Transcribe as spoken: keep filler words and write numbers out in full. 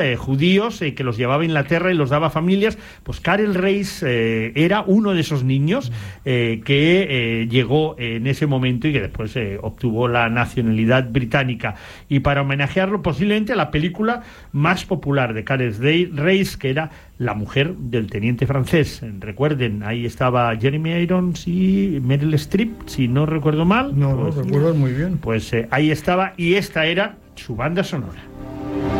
Eh, judíos eh, que los llevaba a Inglaterra y los daba a familias. Pues Karel Reis eh, era uno de esos niños eh, que eh, llegó en ese momento y que después eh, obtuvo la nacionalidad británica. Y para homenajearlo, posiblemente la película más popular de Karel Reis, que era La mujer del teniente francés. Recuerden, ahí estaba Jeremy Irons y Meryl Streep, si no recuerdo mal. No, pues, lo recuerdas muy bien. Pues eh, ahí estaba, y esta era su banda sonora.